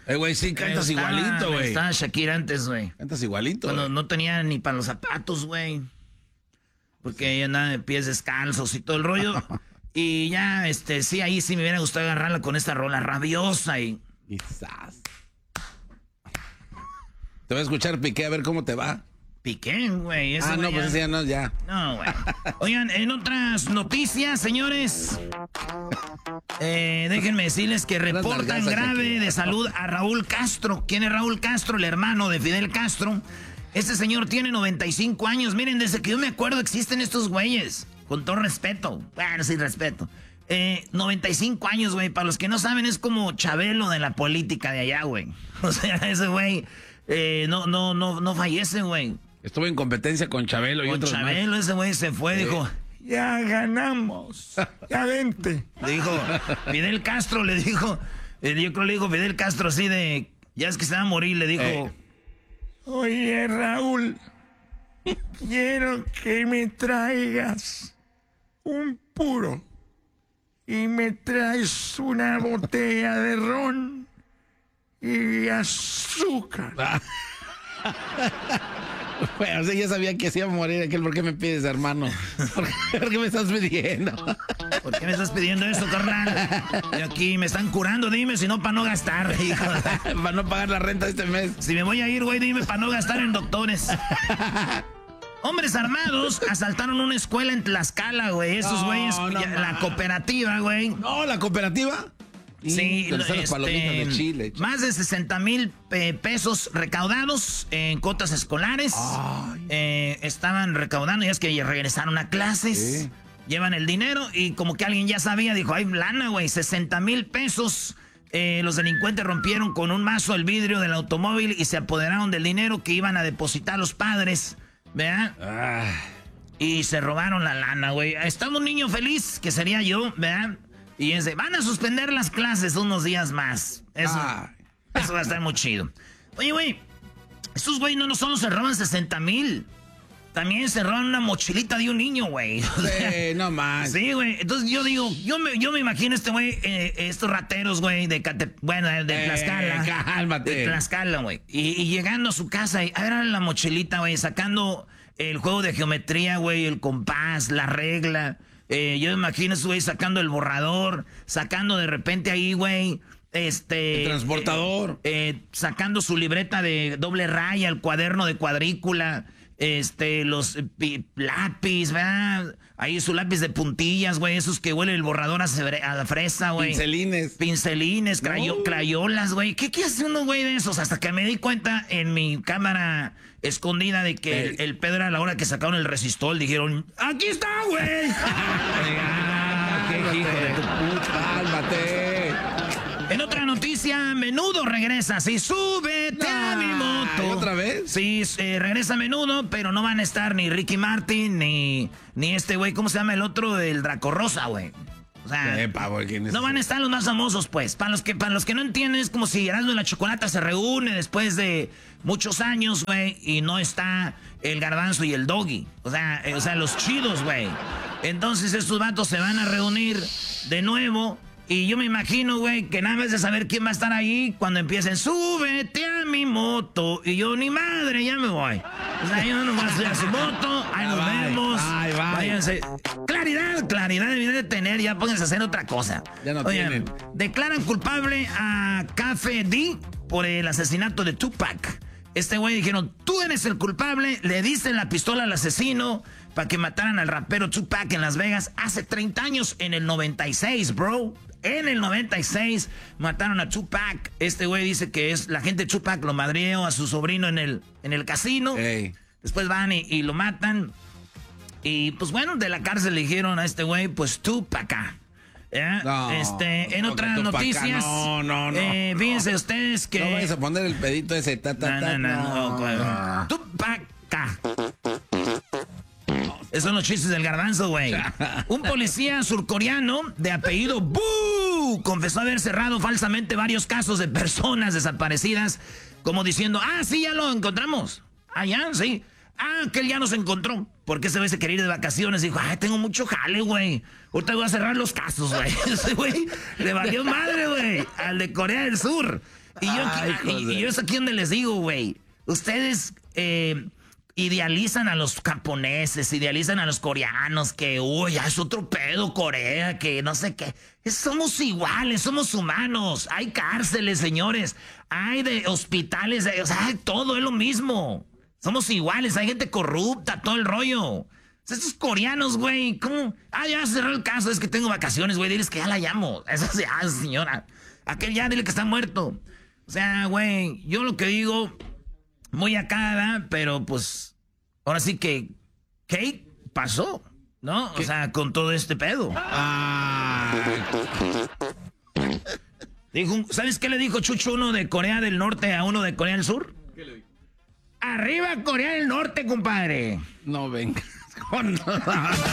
Güey, sí, cantas igualito, güey. Estaba Shakira antes, güey. Cantas igualito, cuando no tenía ni para los zapatos, güey. Porque ella andaba de pies descalzos y todo el rollo. Y ya, sí, ahí sí me hubiera gustado agarrarla con esta rola rabiosa y... Quizás. Te voy a escuchar Piqué a ver cómo te va. Piqué, güey. No, pues ese ya no, ya. No, güey. Oigan, en otras noticias, señores, déjenme decirles que reportan grave de salud a Raúl Castro. ¿Quién es Raúl Castro? El hermano de Fidel Castro. Este señor tiene 95 años. Miren, desde que yo me acuerdo existen estos güeyes. Con todo respeto. Bueno, sin respeto. 95 años, güey. Para los que no saben, es como Chabelo de la política de allá, güey. O sea, ese güey no fallece, güey. Estuvo en competencia con Chabelo y otros Chabelo, más. Ese güey se fue, dijo, ya ganamos, ya vente. Le dijo, Fidel Castro le dijo, yo creo que le dijo Fidel Castro así de, ya es que se va a morir, le dijo, oye Raúl, quiero que me traigas un puro y me traes una botella de ron y azúcar. Bueno, o sea, ya sabía que se iba a morir aquel. ¿Por qué me pides, hermano? ¿Por qué me estás pidiendo? ¿Por qué me estás pidiendo eso, carnal? Y aquí me están curando, dime, si no, para no gastar, hijo. Para no pagar la renta este mes. Si me voy a ir, güey, dime, para no gastar en doctores. Hombres armados asaltaron una escuela en Tlaxcala, güey. Esos güeyes, la cooperativa, güey. No, ¿la cooperativa? Sí, de Chile. Más de 60,000 pesos recaudados en cuotas escolares. Estaban recaudando y es que regresaron a clases. Sí. Llevan el dinero y como que alguien ya sabía, dijo, ay, lana, güey, 60,000 pesos. Los delincuentes rompieron con un mazo el vidrio del automóvil y se apoderaron del dinero que iban a depositar los padres, ¿verdad? Y se robaron la lana, güey. Estaba un niño feliz, que sería yo, ¿verdad? Y dice, van a suspender las clases unos días más. Eso va a estar muy chido. Oye, güey, estos güey no solo se roban 60,000. También se roban una mochilita de un niño, güey. Sí, no más. Sí, güey. Entonces yo digo, yo me imagino este güey, estos rateros, güey, de Tlaxcala. Cálmate. De Tlaxcala, güey. Y llegando a su casa y a ver la mochilita, güey, sacando el juego de geometría, güey, el compás, la regla. Yo me imagino ese güey sacando el borrador, sacando de repente ahí, güey, el transportador. Sacando su libreta de doble raya, el cuaderno de cuadrícula, los lápiz, ¿verdad? Ahí su lápiz de puntillas, güey, esos que huele el borrador a la fresa, güey. Pincelines, crayolas, güey. ¿Qué hace uno, güey, de esos? Hasta que me di cuenta en mi cámara escondida de que el pedo era a la hora que sacaron el resistol. Dijeron, ¡aquí está, güey! ¡Qué hijo de tu puta! ¡Cálmate! En otra noticia, Menudo regresa. Sí, súbete a mi moto. ¿Otra vez? Sí, regresa Menudo, pero no van a estar ni Ricky Martin, ni este güey, ¿cómo se llama el otro? El Draco Rosa, güey. O sea, no van a estar los más famosos, pues. Para los que no entienden, es como si Erasmo y la Chocolata se reúne después de muchos años, güey, y no está el Garbanzo y el Doggy. O sea, los chidos, güey. Entonces estos vatos se van a reunir de nuevo. Y yo me imagino, güey, que nada más de saber quién va a estar ahí cuando empiecen, súbete a mi moto. Y yo, ni madre, ya me voy. O sea, yo no voy a subir a su moto, ahí nos vemos. Váyanse. Claridad deberían de tener, ya pónganse a hacer otra cosa. Ya no tienen. Declaran culpable a Cafe D por el asesinato de Tupac. Este güey dijeron, tú eres el culpable, le diste la pistola al asesino para que mataran al rapero Tupac en Las Vegas hace 30 años, en el 96, bro. En el 96 mataron a Tupac. Este güey dice que es la gente de Tupac lo madrió a su sobrino en el casino. Hey. Después van y lo matan. Y pues bueno, de la cárcel le dijeron a este güey, pues tú pa' acá. No, en otras noticias, no. Fíjense ustedes que... No vayas a poner el pedito ese, No. Tú pa' acá. Esos son los chistes del Garbanzo, güey. Un policía surcoreano de apellido Boo confesó haber cerrado falsamente varios casos de personas desaparecidas, como diciendo, sí, ya lo encontramos. Ya, sí. Que él ya nos encontró. Porque ese güey se quería ir de vacaciones. Dijo, tengo mucho jale, güey. Ahorita voy a cerrar los casos, güey. Ese güey le valió madre, güey, al de Corea del Sur. Y yo es aquí donde les digo, güey. Ustedes idealizan a los japoneses, idealizan a los coreanos, que, ya es otro pedo Corea, que no sé qué. Somos iguales, somos humanos. Hay cárceles, señores. Hay de hospitales, o sea, hay todo, es lo mismo. Somos iguales, hay gente corrupta, todo el rollo. Estos coreanos, güey, ¿cómo? Ya cerró el caso, es que tengo vacaciones, güey, diles que ya la llamo. Esa señora. Aquel ya, dile que está muerto. O sea, güey, yo lo que digo, muy acá, ¿verdad? Pero pues, ahora sí que, ¿qué pasó? ¿No? ¿Qué? O sea, con todo este pedo. ¿Sabes qué le dijo Chucho uno de Corea del Norte a uno de Corea del Sur? ¿Qué le dijo? ¡Arriba Corea del Norte, compadre! No venga.